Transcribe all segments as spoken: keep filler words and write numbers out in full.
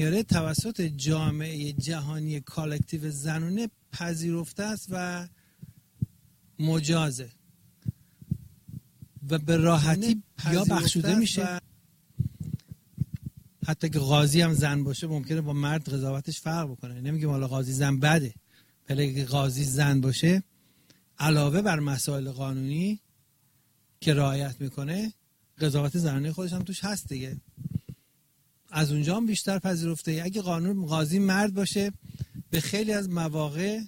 میاره توسط جامعه جهانی کالکتیو زنونه پذیرفته است و مجازه و به راحتی یا بخشوده میشه. حتی که قاضی هم زن باشه ممکنه با مرد قضاوتش فرق بکنه. نمیگیم حالا قاضی زن بده، ولی که قاضی زن باشه علاوه بر مسائل قانونی که رعایت میکنه قضاوت زنانه خودش هم توش هست دیگه. از اونجا هم بیشتر پذیرفته. اگه قانون قاضی مرد باشه به خیلی از مواقع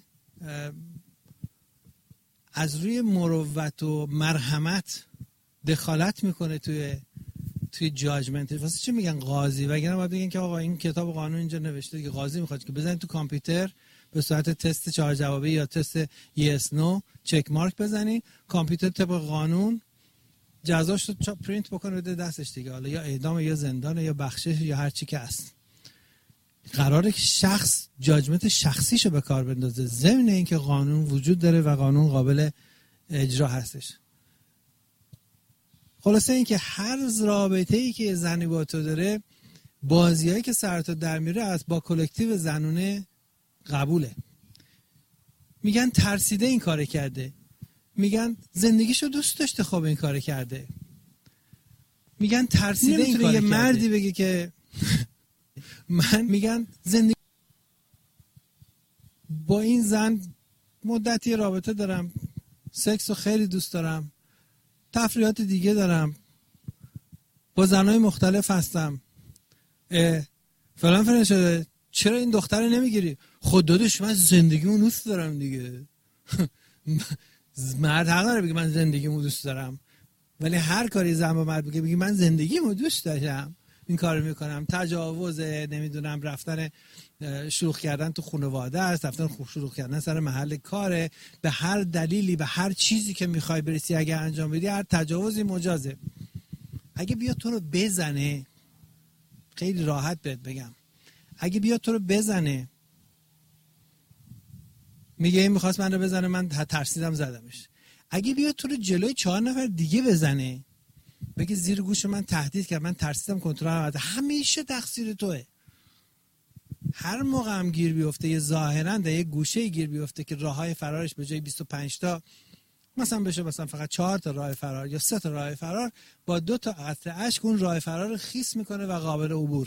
از روی مروت و مرحمت دخالت میکنه توی توی جاجمنت. واسه چی میگن قاضی؟ وگرنه باید بگن که آقا این کتاب قانون اینجا نوشته که قاضی میخواد که بزنید تو کامپیوتر به صورت تست چهار جوابی یا تست یس نو چک مارک بزنید، کامپیوتر طبق قانون جزاش رو پرینت بکنه بده دستش دیگه، حالا یا اعدام یا زندان یا بخشش یا هر چی که هست. قراره که شخص جاجمنت شخصیشو به کار بندازه ضمن اینکه قانون وجود داره و قانون قابل اجرا هستش. خلاصه این که هر رابطه‌ای که زنی با تو داره، بازیایی که سرتو در میره از با کلکتیو زنونه قبوله. میگن ترسیده این کار کرده، میگن زندگیشو دوست داشته خوب این کار کرده، میگن ترسیده این کار کرده. یه مردی بگه که من میگن زندگی با این زن مدتی رابطه دارم، سکس رو خیلی دوست دارم، تفریحات دیگه دارم، با زنای مختلف هستم، فلان فلان شده، چرا این دختر نمیگیری؟ خود دادش من زندگیمو دوست دارم دیگه. مرد حق داره بگه من زندگیمو دوست دارم، ولی هر کاری زن با مرد بگه بگه من زندگیمو دوست داشتم این کارو میکنم، تجاوز، نمیدونم رفتن شلوغ کردن تو خانواده است، رفتن شلوغ کردن سر محل کاره، به هر دلیلی به هر چیزی که میخوای برسی اگه انجام بدی هر تجاوزی مجازه. اگه بیاد تو رو بزنه، خیلی راحت بهت بگم، اگه بیاد تو رو بزنه میگه این میخواست من رو بزنه من ترسیدم زدمش. اگه بیاد تو رو جلوی چهار نفر دیگه بزنه بگه زیر گوش من تهدید کرد من ترسیدم کنترل نده، همیشه تقصیر توئه. هر موقع هم گیر بیفته یه ظاهرا در یه گوشه گیر بیفته که راههای فرارش به جای بیست و پنج تا مثلا بشه مثلا فقط چهار تا راه فرار یا سه تا راه فرار، با دو تا قطره اشک اون راه فرار رو خیس میکنه و قابل عبور.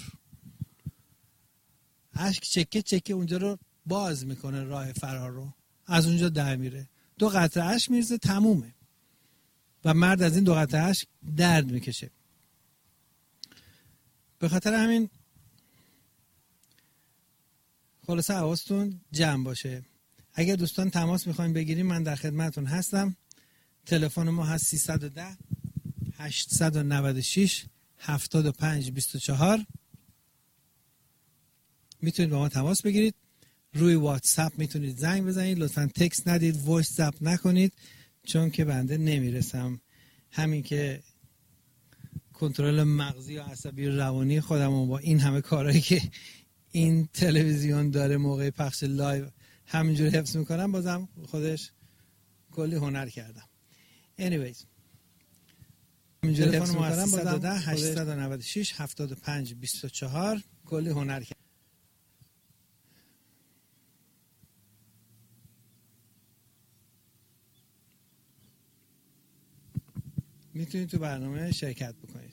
اشک چکه چکه اونجا رو باز میکنه، راه فرار رو از اونجا در میره، دو قطره اشک میرزه تمومه و مرد از این دو قطره اشک درد میکشه. به خاطر همین خلاصه حواستون جمع باشه. اگر دوستان تماس میخواین بگیریم من در خدمتون هستم. تلفن ما هست سیصد و ده هشتصد و نود و شش هفتاد و پنج بیست و چهار. میتونید با ما تماس بگیرید. روی واتساپ میتونید زنگ بزنید، لطفاً تکست ندید، وایس زپ نکنید چون که بنده نمیرسم. همین که کنترل مغزی و عصبی روانی خودمو با این همه کارهایی که این تلویزیون داره موقع پخش لایو همینجور حفظ میکنم، بازم خودش کلی هنر کردم. anyways همینجور حفظ میکنم، بازم هشتصد و نود و شش هفتاد و پنج بیست و چهار کلی هنر کردم. میتونید تو برنامه شرکت بکنید.